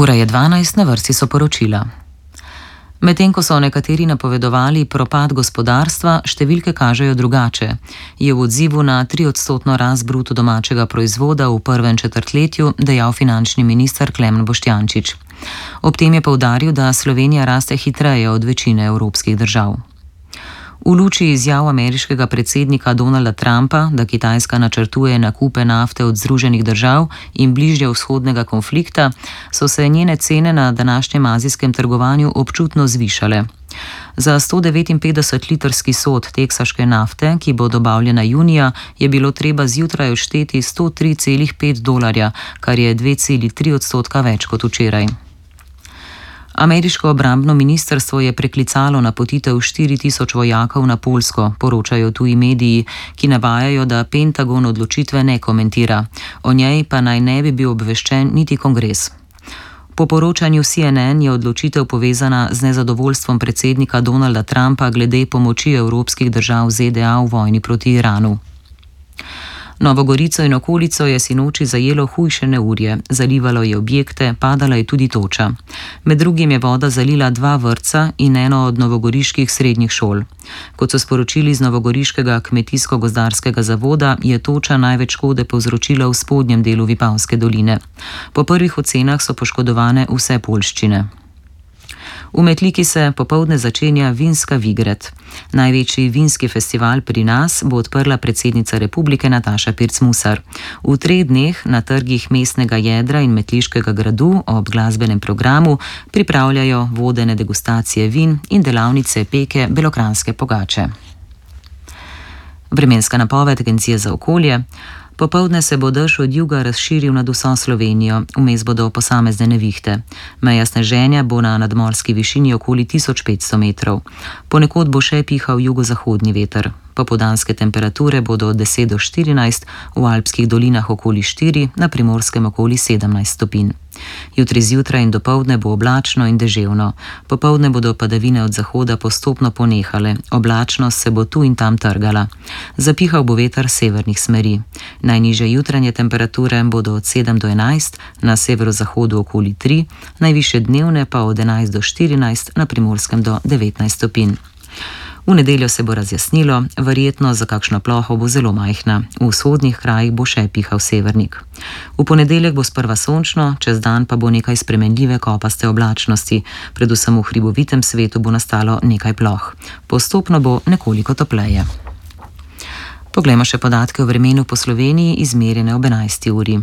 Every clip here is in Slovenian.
Ura je 12, na vrsti so poročila. Medtem ko so nekateri napovedovali propad gospodarstva, številke kažejo drugače. Je v odzivu na 3% rast bruto domačega proizvoda v prvem četrtletju dejal finančni minister Klemen Boštjančič. Ob tem je poudaril, da Slovenija raste hitreje od večine evropskih držav. V luči izjav ameriškega predsednika Donalda Trumpa, da Kitajska načrtuje nakupe nafte od Združenih držav in bližnjevzhodnega konflikta, so se njene cene na današnjem azijskem trgovanju občutno zvišale. Za 159-litrski sod teksaške nafte, ki bo dobavljena junija, je bilo treba zjutraj odšteti $103,5, kar je 2,3% več kot včeraj. Ameriško obrambno ministrstvo je preklicalo napotitev 4,000 vojakov na Poljsko, poročajo tuji mediji, ki navajajo, da Pentagon odločitve ne komentira. O njej pa naj ne bi bil obveščen niti kongres. Po poročanju CNN je odločitev povezana z nezadovoljstvom predsednika Donalda Trumpa glede pomoči evropskih držav ZDA v vojni proti Iranu. Novo Gorico in okolico je sinoči zajelo hujše neurje, zalivalo je objekte, padala je tudi toča. Med drugim je voda zalila 2 vrtca in eno od novogoriških srednjih šol. Kot so sporočili z Novogoriškega kmetijsko-gozdarskega zavoda, je toča največ škode povzročila v spodnjem delu Vipavske doline. Po prvih ocenah so poškodovane vse poljščine. V Metliki se popoldne začenja Vinska Vigret. Največji vinski festival pri nas bo odprla predsednica republike Nataša Pirc Musar. V 3 dneh na trgih mestnega jedra in metliškega gradu ob glasbenem programu pripravljajo vodene degustacije vin in delavnice peke belokranjske pogače. Vremenska napoved Agencije za okolje. Popoldne se bo dež od juga razširil nad vso Slovenijo, vmes bodo posamezne nevihte. Meja sneženja bo na nadmorski višini okoli 1500 metrov. Ponekod bo še pihal jugozahodni veter. Popoldanske temperature bodo od 10 do 14, v alpskih dolinah okoli 4, na Primorskem okoli 17 stopinj. Jutri zjutraj in dopoldne bo oblačno in deževno. Popoldne bodo padavine od zahoda postopno ponehale, oblačnost se bo tu in tam trgala. Zapihal bo veter severnih smeri. Najnižje jutranje temperature bodo od 7 do 11, na severozahodu okoli 3, najvišje dnevne pa od 11 do 14, na Primorskem do 19 stopinj. V nedeljo se bo razjasnilo, verjetno za kakšno ploho bo zelo majhna. V vzhodnih krajih bo še pihal severnik. V ponedeljek bo sprva sončno, čez dan pa bo nekaj spremenljive kopaste oblačnosti. Predvsem v hribovitem svetu bo nastalo nekaj ploh. Postopno bo nekoliko topleje. Poglejmo še podatke o vremenu po Sloveniji, izmerjene ob 11. uri.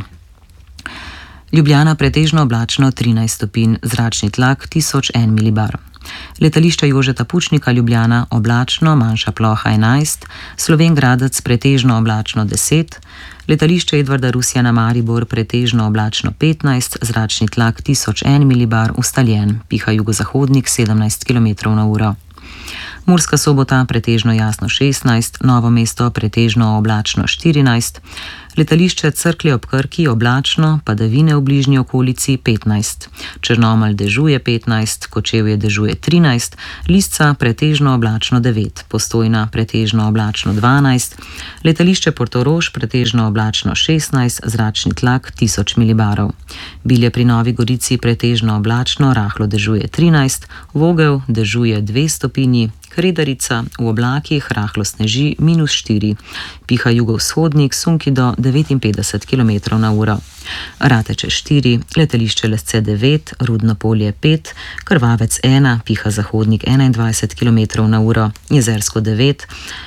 Ljubljana pretežno oblačno 13 stopinj, zračni tlak 1001 milibar. Letališče Jožeta Pučnika Ljubljana oblačno, manjša ploha 11, Slovenj Gradec pretežno oblačno 10, letališče Edvarda Rusjana Maribor pretežno oblačno 15, zračni tlak 1001 milibar, ustaljen, piha jugozahodnik 17 km/h. Murska Sobota pretežno jasno 16, Novo mesto pretežno oblačno 14, letališče Cerklje ob Krki oblačno, padavine v bližnji okolici 15, Črnomelj dežuje 15, Kočevje dežuje 13, Lisca pretežno oblačno 9, Postojna pretežno oblačno 12, letališče Portorož pretežno oblačno 16, zračni tlak 1000 milibarov. Bilje pri Novi Gorici pretežno oblačno, rahlo dežuje 13, Vogel dežuje 2 stopinji, Kredarica v oblakih, rahlo sneži -4, piha jugovzhodnik, sunki do 59 km/h. Rateče 4, letališče Lesce 9, Rudno Polje 5, Krvavec 1, piha zahodnik 21 km/h, Jezersko 9,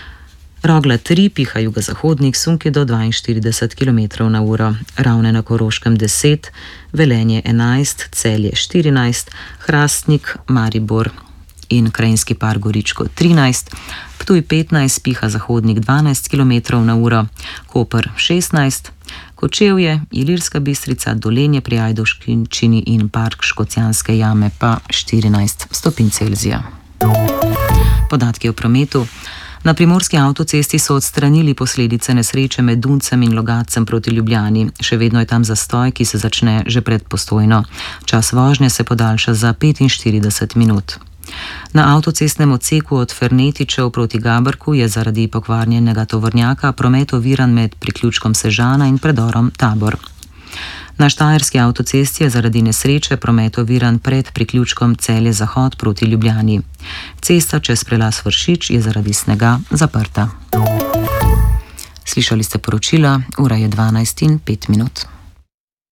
Rogla 3, piha jugozahodnik, sunki do 42 km/h, Ravne na Koroškem 10, Velenje 11, Celje 14, Hrastnik, Maribor in Krajinski par Goričko 13, Ptuj 15, piha zahodnik 12 km/h, Koper 16, Kočevje, Ilirska Bistrica, Dolenje pri Ajdovščini in park Škocjanske jame pa 14 stopinj Celzija. Podatki o prometu. Na primorski avtocesti so odstranili posledice nesreče med Duncem in Logatcem proti Ljubljani. Še vedno je tam zastoj, ki se začne že pred Postojno. Čas vožnje se podaljša za 45 minut. Na avtocestnem odseku od Fernetičev proti Gabrku je zaradi pokvarjenega tovornjaka promet oviran med priključkom Sežana in predorom Tabor. Na štajerski avtocesti je zaradi nesreče promet oviran pred priključkom Celje-Zahod proti Ljubljani. Cesta čez prelaz Vršič je zaradi snega zaprta. Slišali ste poročila, ura je 12:05.